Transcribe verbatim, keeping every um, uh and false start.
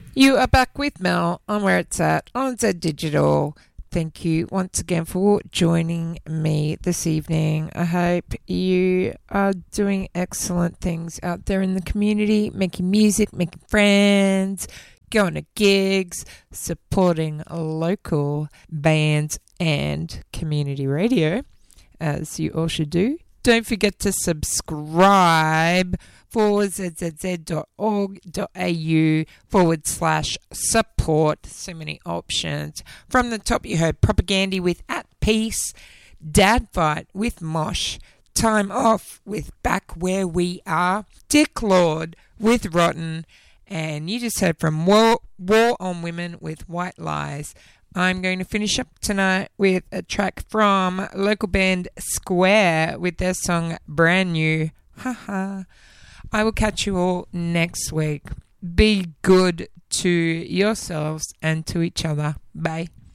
You are back with Mel on Where It's At on Z Digital. Thank you once again for joining me this evening. I hope you are doing excellent things out there in the community, making music, making friends, going to gigs, supporting local bands and community radio, as you all should do. Don't forget to subscribe for zzz.org.au forward slash support. So many options. From the top, you heard Propaganda with At Peace, Dad Fight with Mosh, Time Off with Back Where We Are, Dick Lord with Rotten, and you just heard from War, War on Women with White Lies. I'm going to finish up tonight with a track from local band Square with their song Brand New. Haha. I will catch you all next week. Be good to yourselves and to each other. Bye.